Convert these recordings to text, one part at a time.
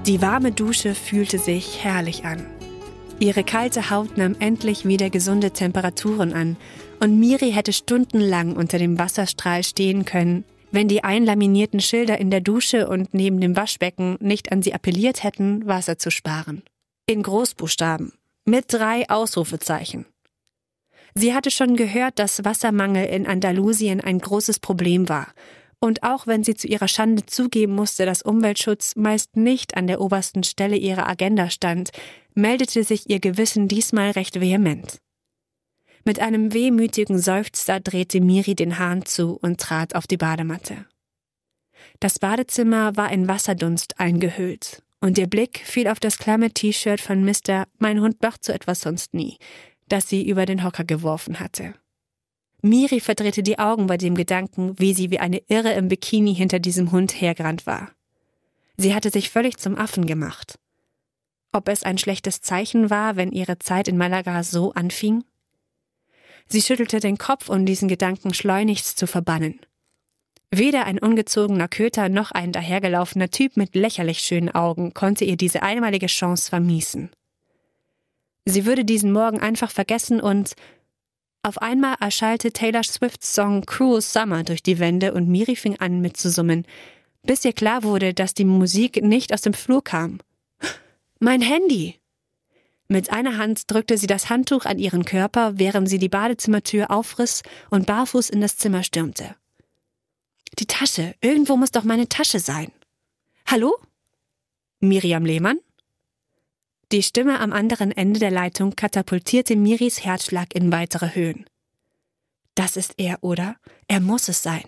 Die warme Dusche fühlte sich herrlich an. Ihre kalte Haut nahm endlich wieder gesunde Temperaturen an und Miri hätte stundenlang unter dem Wasserstrahl stehen können, wenn die einlaminierten Schilder in der Dusche und neben dem Waschbecken nicht an sie appelliert hätten, Wasser zu sparen. In Großbuchstaben, mit 3 Ausrufezeichen. Sie hatte schon gehört, dass Wassermangel in Andalusien ein großes Problem war. Und auch wenn sie zu ihrer Schande zugeben musste, dass Umweltschutz meist nicht an der obersten Stelle ihrer Agenda stand, meldete sich ihr Gewissen diesmal recht vehement. Mit einem wehmütigen Seufzer drehte Miri den Hahn zu und trat auf die Badematte. Das Badezimmer war in Wasserdunst eingehüllt und ihr Blick fiel auf das klamme T-Shirt von Mr. Mein Hund macht so etwas sonst nie, das sie über den Hocker geworfen hatte. Miri verdrehte die Augen bei dem Gedanken, wie sie wie eine Irre im Bikini hinter diesem Hund hergerannt war. Sie hatte sich völlig zum Affen gemacht. Ob es ein schlechtes Zeichen war, wenn ihre Zeit in Malaga so anfing? Sie schüttelte den Kopf, um diesen Gedanken schleunigst zu verbannen. Weder ein ungezogener Köter noch ein dahergelaufener Typ mit lächerlich schönen Augen konnte ihr diese einmalige Chance vermiesen. Sie würde diesen Morgen einfach vergessen und auf einmal erschallte Taylor Swifts Song Cruel Summer durch die Wände und Miri fing an mitzusummen, bis ihr klar wurde, dass die Musik nicht aus dem Flur kam. Mein Handy! Mit einer Hand drückte sie das Handtuch an ihren Körper, während sie die Badezimmertür aufriss und barfuß in das Zimmer stürmte. Die Tasche, irgendwo muss doch meine Tasche sein. Hallo? Miriam Lehmann? Die Stimme am anderen Ende der Leitung katapultierte Miris Herzschlag in weitere Höhen. Das ist er, oder? Er muss es sein.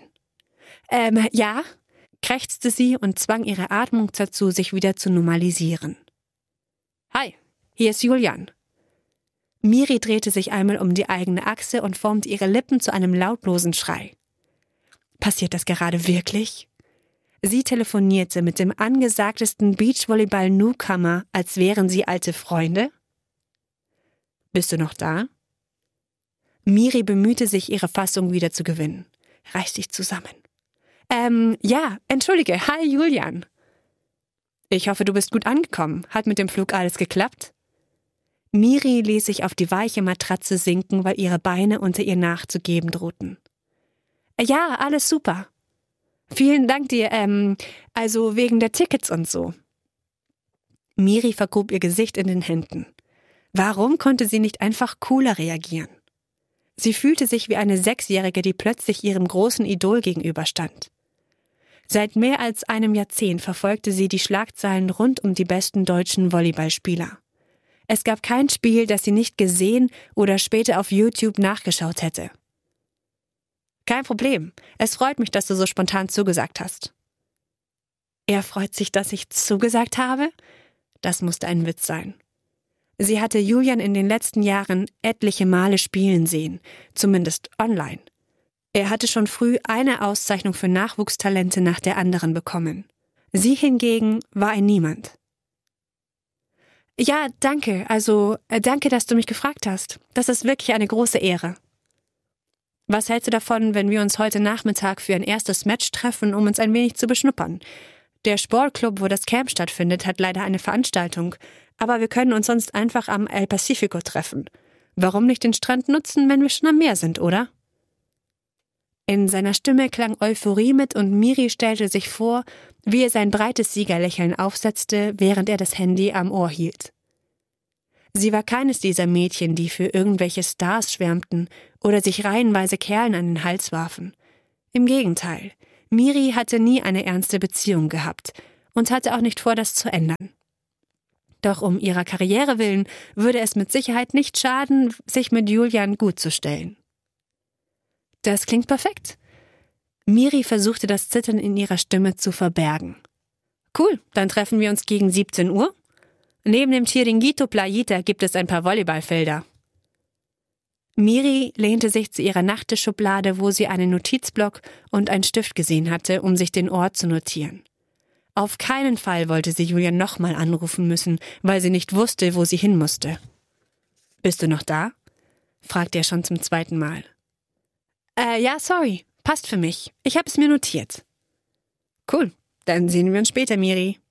Ja, krächzte sie und zwang ihre Atmung dazu, sich wieder zu normalisieren. Hi, hier ist Julian. Miri drehte sich einmal um die eigene Achse und formte ihre Lippen zu einem lautlosen Schrei. Passiert das gerade wirklich? Sie telefonierte mit dem angesagtesten Beachvolleyball-Newcomer, als wären sie alte Freunde. Bist du noch da? Miri bemühte sich, ihre Fassung wieder zu gewinnen. Reiß dich zusammen. Ja, entschuldige. Hi, Julian. Ich hoffe, du bist gut angekommen. Hat mit dem Flug alles geklappt? Miri ließ sich auf die weiche Matratze sinken, weil ihre Beine unter ihr nachzugeben drohten. Ja, alles super. Vielen Dank dir, also wegen der Tickets und so. Miri vergrub ihr Gesicht in den Händen. Warum konnte sie nicht einfach cooler reagieren? Sie fühlte sich wie eine 6-Jährige, die plötzlich ihrem großen Idol gegenüberstand. Seit mehr als einem Jahrzehnt verfolgte sie die Schlagzeilen rund um die besten deutschen Volleyballspieler. Es gab kein Spiel, das sie nicht gesehen oder später auf YouTube nachgeschaut hätte. Kein Problem. Es freut mich, dass du so spontan zugesagt hast. Er freut sich, dass ich zugesagt habe? Das musste ein Witz sein. Sie hatte Julian in den letzten Jahren etliche Male spielen sehen, zumindest online. Er hatte schon früh eine Auszeichnung für Nachwuchstalente nach der anderen bekommen. Sie hingegen war ein Niemand. Ja, danke. Danke, dass du mich gefragt hast. Das ist wirklich eine große Ehre. Was hältst du davon, wenn wir uns heute Nachmittag für ein erstes Match treffen, um uns ein wenig zu beschnuppern? Der Sportclub, wo das Camp stattfindet, hat leider eine Veranstaltung, aber wir können uns sonst einfach am El Pacifico treffen. Warum nicht den Strand nutzen, wenn wir schon am Meer sind, oder? In seiner Stimme klang Euphorie mit und Miri stellte sich vor, wie er sein breites Siegerlächeln aufsetzte, während er das Handy am Ohr hielt. Sie war keines dieser Mädchen, die für irgendwelche Stars schwärmten oder sich reihenweise Kerlen an den Hals warfen. Im Gegenteil, Miri hatte nie eine ernste Beziehung gehabt und hatte auch nicht vor, das zu ändern. Doch um ihrer Karriere willen würde es mit Sicherheit nicht schaden, sich mit Julian gut zu stellen. Das klingt perfekt. Miri versuchte das Zittern in ihrer Stimme zu verbergen. Cool, dann treffen wir uns gegen 17 Uhr. Neben dem Chiringuito Playita gibt es ein paar Volleyballfelder. Miri lehnte sich zu ihrer Nachttischschublade, wo sie einen Notizblock und einen Stift gesehen hatte, um sich den Ort zu notieren. Auf keinen Fall wollte sie Julian nochmal anrufen müssen, weil sie nicht wusste, wo sie hin musste. »Bist du noch da?« fragte er schon zum 2. Mal. Ja, sorry. Passt für mich. Ich habe es mir notiert.« Cool, dann sehen wir uns später, Miri.